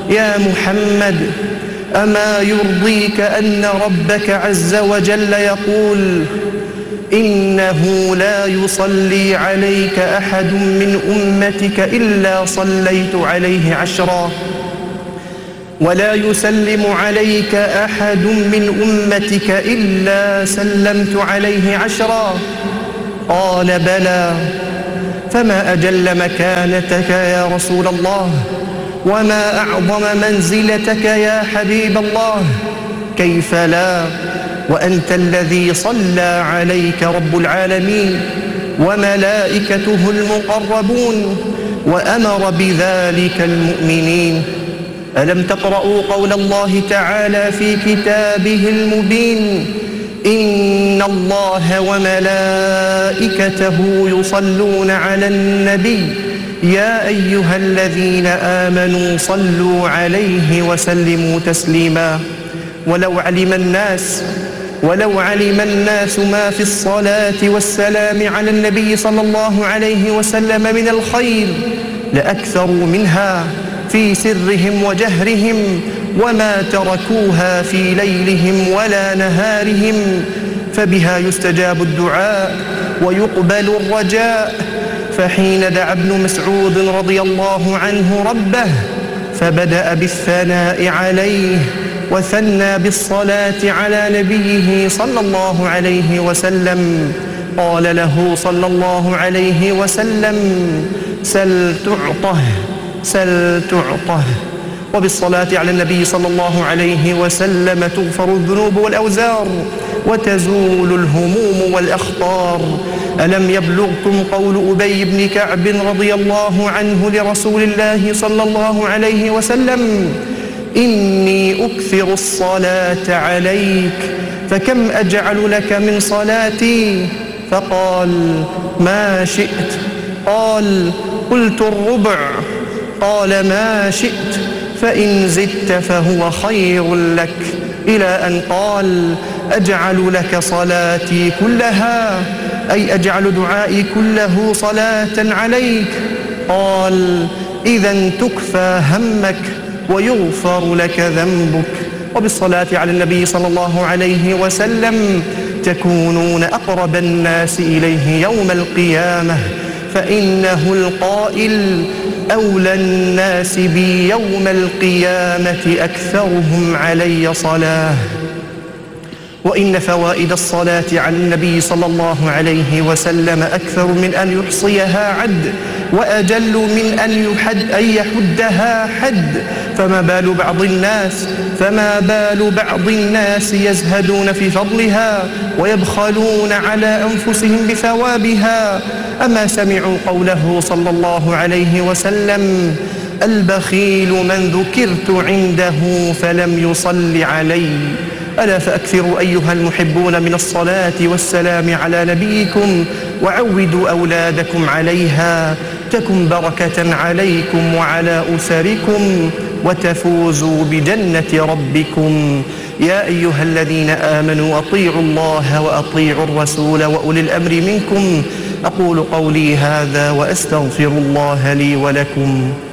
يا محمد أما يرضيك أن ربك عز وجل يقول إنه لا يصلي عليك أحد من أمتك إلا صليت عليه 10 ولا يسلم عليك أحد من أمتك إلا سلمت عليه 10 قال بلى فما أجل مكانتك يا رسول الله وما أعظم منزلتك يا حبيب الله كيف لا وأنت الذي صلى عليك رب العالمين وملائكته المقربون وأمر بذلك المؤمنين. ألم تقرأوا قول الله تعالى في كتابه المبين إن الله وملائكته يصلون على النبي يا أيها الذين آمنوا صلوا عليه وسلموا تسليما. ولو علم الناس ما في الصلاة والسلام على النبي صلى الله عليه وسلم من الخير لأكثروا منها في سرهم وجهرهم وما تركوها في ليلهم ولا نهارهم فبها يستجاب الدعاء ويقبل الرجاء. فحين دعا ابن مسعود رضي الله عنه ربه فبدأ بالثناء عليه وثنى بالصلاة على نبيه صلى الله عليه وسلم قال له صلى الله عليه وسلم سل تعطه. وبالصلاة على النبي صلى الله عليه وسلم تغفر الذنوب والأوزار وتزول الهموم والأخطار. ألم يبلغكم قول أبي بن كعب رضي الله عنه لرسول الله صلى الله عليه وسلم إني أكثر الصلاة عليك فكم أجعل لك من صلاتي؟ فقال ما شئت. قال قلت الربع. قال ما شئت فإن زدت فهو خير لك إلى أن قال أجعل لك صلاتي كلها أي أجعل دعائي كله صلاة عليك. قال إذا تكفى همك ويغفر لك ذنبك. وبالصلاة على النبي صلى الله عليه وسلم تكونون أقرب الناس إليه يوم القيامة فإنه القائل أولى الناس بي يوم القيامة أكثرهم علي صلاة. وإن فوائد الصلاة على النبي صلى الله عليه وسلم أكثر من أن يحصيها عد وأجل من أن يحدها حد. فما بال بعض الناس يزهدون في فضلها ويبخلون على أنفسهم بثوابها. أما سمعوا قوله صلى الله عليه وسلم البخيل من ذكرت عنده فلم يصل علي. ألا فأكثروا أيها المحبون من الصلاة والسلام على نبيكم وعودوا أولادكم عليها تكن بركة عليكم وعلى أسركم وتفوزوا بجنة ربكم. يا أيها الذين آمنوا أطيعوا الله وأطيعوا الرسول وأولي الأمر منكم. أقول قولي هذا وأستغفر الله لي ولكم.